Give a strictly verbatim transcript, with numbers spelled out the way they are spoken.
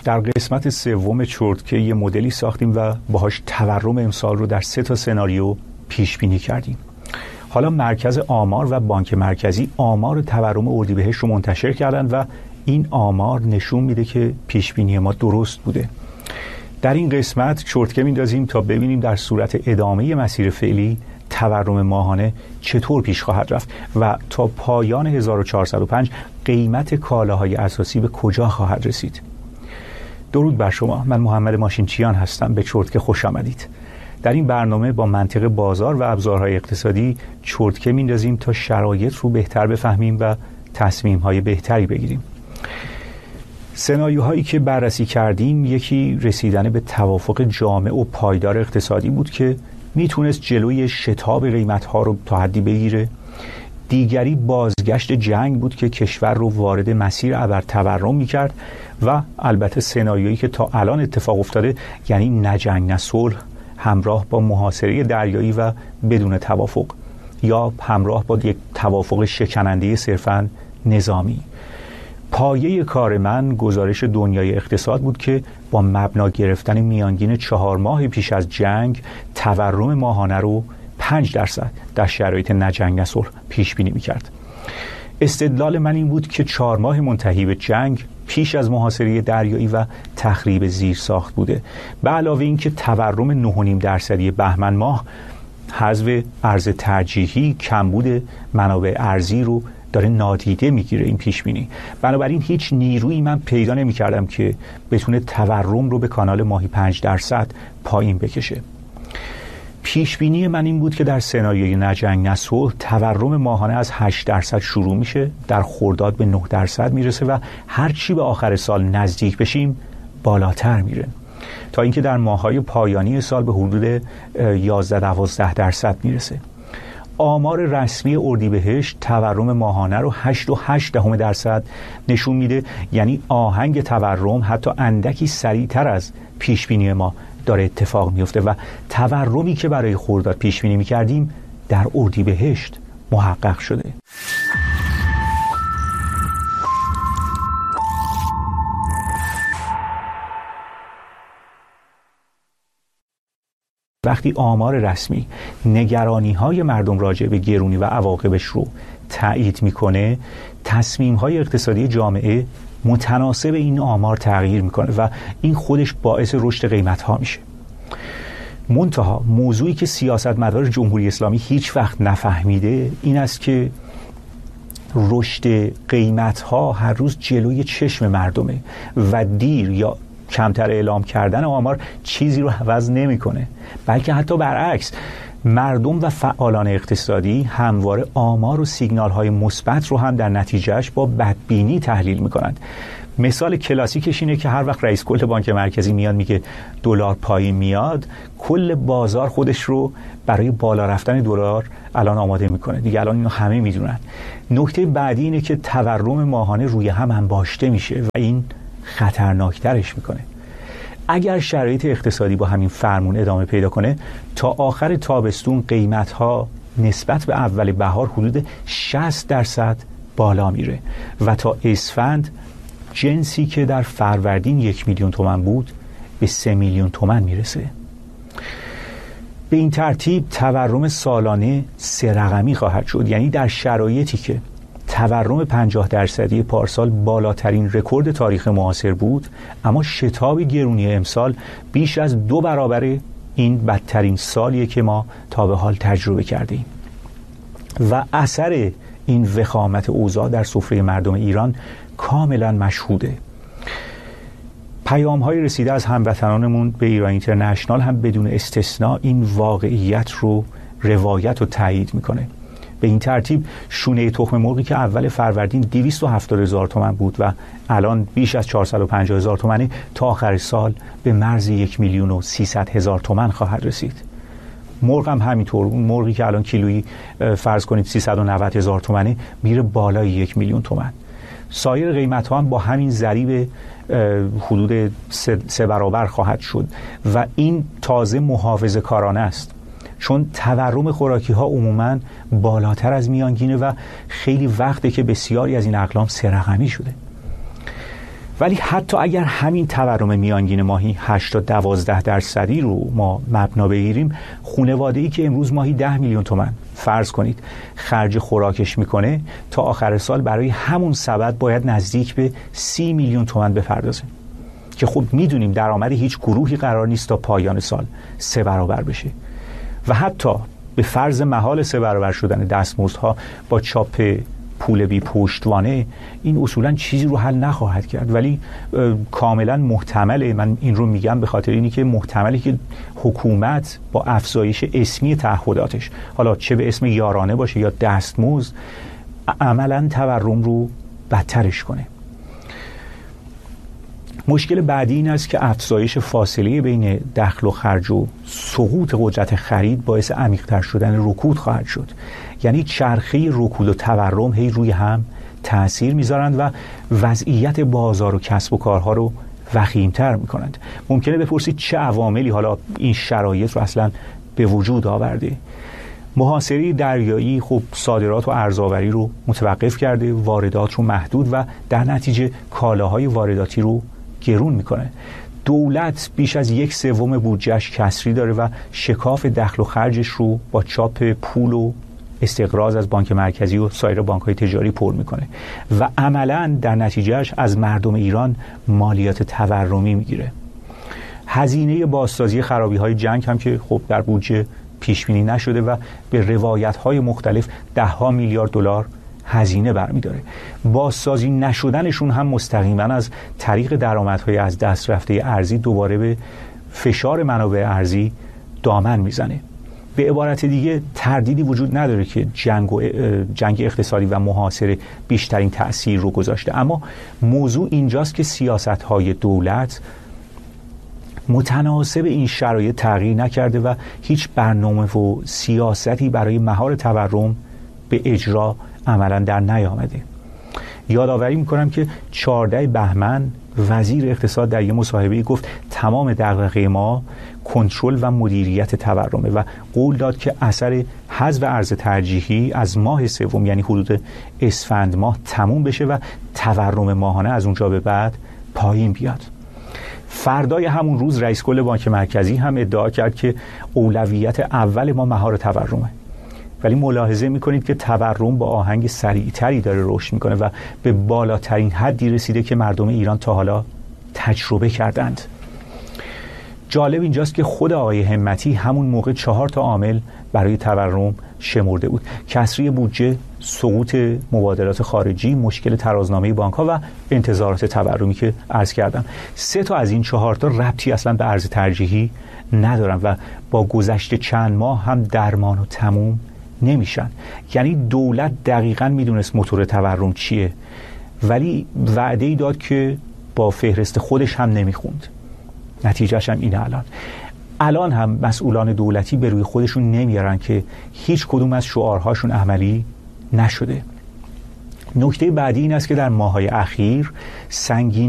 در قسمت سوم چرتکه یه مدلی ساختیم و باهاش تورم امسال رو در سه تا سناریو پیش بینی کردیم. حالا مرکز آمار و بانک مرکزی آمار تورم اردیبهشت رو منتشر کردن و این آمار نشون میده که پیش بینی ما درست بوده. در این قسمت چرتکه میندازیم تا ببینیم در صورت ادامه مسیر فعلی تورم ماهانه چطور پیش خواهد رفت و تا پایان هزار و چهارصد و پنج قیمت کالاهای اساسی به کجا خواهد رسید. درود بر شما، من محمد ماشینچیان هستم. به چرتکه خوش آمدید. در این برنامه با منطق بازار و ابزارهای اقتصادی چرتکه میندازیم تا شرایط رو بهتر بفهمیم و تصمیم‌های بهتری بگیریم. سناریوهایی که بررسی کردیم، یکی رسیدن به توافق جامع و پایدار اقتصادی بود که میتونست جلوی شتاب قیمت‌ها رو تا حدی بگیره. دیگری بازگشت جنگ بود که کشور رو وارد مسیر ابرتورم میکرد و البته سناریویی که تا الان اتفاق افتاده، یعنی نه جنگ نه صلح، همراه با محاصره دریایی و بدون توافق، یا همراه با یک توافق شکننده صرفاً نظامی. پایه کار من گزارش دنیای اقتصاد بود که با مبنا گرفتن میانگین چهار ماه پیش از جنگ تورم ماهانه رو پنج درصد در شرایط نه جنگ نه صلح پیش بینی می‌کرد. استدلال من این بود که چهار ماه منتهی به جنگ پیش از محاصره دریایی و تخریب زیرساخت بوده. به علاوه این که تورم نه و نیم درصدی بهمن ماه حذف ارز ترجیحی، کمبود منابع ارزی رو داره نادیده میگیره این پیش بینی. بنابراین هیچ نیرویی من پیدا نمی‌کردم که بتونه تورم رو به کانال ماهی پنج درصد پایین بکشه. پیش بینی من این بود که در سناریوی نه جنگ نه صلح تورم ماهانه از هشت درصد شروع میشه، در خرداد به نه درصد میرسه و هر چی به آخر سال نزدیک بشیم بالاتر میره، تا اینکه در ماه‌های پایانی سال به حدود یازده دوازده درصد میرسه. آمار رسمی اردیبهشت تورم ماهانه رو هشت و هشت دهم درصد نشون میده، یعنی آهنگ تورم حتی اندکی سریعتر از پیش بینی ما داره اتفاق میفته و تورمی که برای خرداد پیش بینی میکردیم در اردیبهشت محقق شده. وقتی آمار رسمی نگرانی‌های مردم راجع به گرونی و عواقبش رو تایید میکنه، تصمیم‌های اقتصادی جامعه متناسب این آمار تغییر میکنه و این خودش باعث رشد قیمت‌ها میشه. منتها موضوعی که سیاستمدار جمهوری اسلامی هیچ وقت نفهمیده این است که رشد قیمت‌ها هر روز جلوی چشم مردمه و دیر یا کمتر اعلام کردن آمار چیزی رو عوض نمی‌کنه، بلکه حتی برعکس، مردم و فعالان اقتصادی همواره آمار و سیگنال‌های مثبت رو هم در نتیجهش با بدبینی تحلیل می‌کنند. مثال کلاسیکش اینه که هر وقت رئیس کل بانک مرکزی میاد میگه دلار پایین میاد، کل بازار خودش رو برای بالا رفتن دلار الان آماده میکنه. دیگه الان اینو همه میدونن. نکته بعدی اینه که تورم ماهانه روی هم انباشته میشه و این خطرناکترش میکنه. اگر شرایط اقتصادی با همین فرمون ادامه پیدا کنه، تا آخر تابستون قیمت‌ها نسبت به اول بهار حدود شصت درصد بالا میره و تا اسفند جنسی که در فروردین یک میلیون تومان بود به سه میلیون تومان میرسه. به این ترتیب تورم سالانه سه رقمی خواهد شد، یعنی در شرایطی که تورم پنجاه درصدی پارسال بالاترین رکورد تاریخ معاصر بود، اما شتاب گرونی امسال بیش از دو برابر این بدترین سالیه که ما تا به حال تجربه کردیم و اثر این وخامت اوضاع در سفره مردم ایران کاملا مشهوده. پیام‌های رسیده از هموطنانمون به ایران اینترنشنال هم بدون استثناء این واقعیت رو روایت و تایید میکنه. به این ترتیب شونه تخم مرغی که اول فروردین دویست و هفتاد هزار تومان بود و الان بیش از چهارصد و پنجاه هزار تومانه، تا آخر سال به مرز یک میلیون و سیصد هزار تومان خواهد رسید. مرغ هم همینطور، مرغی که الان کیلویی فرض کنید سیصد و نود هزار تومانه میره بالای یک میلیون تومان. سایر قیمت ها هم با همین ضریب حدود سه, سه برابر خواهد شد و این تازه محافظه کارانه است، چون تورم خوراکی ها عموماً بالاتر از میانگینه و خیلی وقته که بسیاری از این اقلام سه رقمی شده. ولی حتی اگر همین تورم میانگین ماهی هشت تا دوازده درصدی رو ما مبنا بگیریم، خانواده‌ای که امروز ماهی ده میلیون تومان فرض کنید خرج خوراکش میکنه، تا آخر سال برای همون سبد باید نزدیک به سی میلیون تومان بپردازه که خب میدونیم درآمد هیچ گروهی قرار نیست تا پایان سال سه برابر بشه. و حتی به فرض محال سه برابر شدن دستمزدها با چاپ پول بی پشتوانه، این اصولا چیزی رو حل نخواهد کرد، ولی کاملا محتمله. من این رو میگم به خاطر اینی که محتمله که حکومت با افزایش اسمی تعهداتش، حالا چه به اسم یارانه باشه یا دستمزد، عملا تورم رو بدترش کنه. مشکل بعدی این است که افزایش فاصله بین دخل و خرج و سقوط قدرت خرید باعث عمیق‌تر شدن رکود خواهد شد. یعنی چرخه رکود و تورم هی روی هم تأثیر میذارند و وضعیت بازار و کسب و کارها رو وخیم‌تر میکنند. ممکنه بپرسید چه عواملی حالا این شرایط رو اصلا به وجود آورده؟ محاصره دریایی خب صادرات و ارزآوری رو متوقف کرده، واردات رو محدود و در نتیجه کالاهای وارداتی رو گرون میکنه. دولت بیش از یک سوم بودجهش کسری داره و شکاف دخل و خرجش رو با چاپ پول و استقراض از بانک مرکزی و سایر بانک‌های تجاری پر میکنه و عملاً در نتیجهش از مردم ایران مالیات تورمی میگیره. هزینه بازسازی خرابی‌های جنگ هم که خب در بودجه پیش بینی نشده و به روایت‌های مختلف ده ها میلیارد دلار هزینه برمی‌داره. بازسازی نشدنشون هم مستقیما از طریق درآمدهای از دست رفته ارزی دوباره به فشار منابع ارزی دامن میزنه. به عبارت دیگه تردیدی وجود نداره که جنگ و جنگ اقتصادی و محاصره بیشترین تأثیر رو گذاشته، اما موضوع اینجاست که سیاست‌های دولت متناسب این شرایط تغییر نکرده و هیچ برنامه و سیاستی برای مهار تورم به اجرا عملا در نیامده. یادآوری میکنم که چهاردهم بهمن وزیر اقتصاد در یک مصاحبه‌ای گفت تمام دغدغه ما کنترل و مدیریت تورمه و قول داد که اثر حذف ارز ترجیحی از ماه سوم یعنی حدود اسفند ماه تموم بشه و تورم ماهانه از اونجا به بعد پایین بیاد. فردای همون روز رئیس کل بانک مرکزی هم ادعا کرد که اولویت اول ما مهار تورمه، ولی ملاحظه میکنید که تورم با آهنگ سریعتری داره رشد میکنه و به بالاترین حدی رسیده که مردم ایران تا حالا تجربه کردند. جالب اینجاست که خود آقای همتی همون موقع چهار تا عامل برای تورم شمرده بود: کسری بودجه، سقوط مبادلات خارجی، مشکل ترازنامه بانک‌ها و انتظارات تورمی که عرض کردم. سه تا از این چهار تا ربطی اصلا به ارز ترجیحی ندارن و با گذشت چند ماه هم درمان و تموم نمیشن. یعنی دولت دقیقاً میدونست موتور تورم چیه، ولی وعده‌ای داد که با فهرست خودش هم نمیخوند. نتیجهش هم اینه. الان الان هم مسئولان دولتی به روی خودشون نمیارن که هیچ کدوم از شعارهاشون عملی نشده. نکته بعدی این است که در ماه‌های اخیر سنگین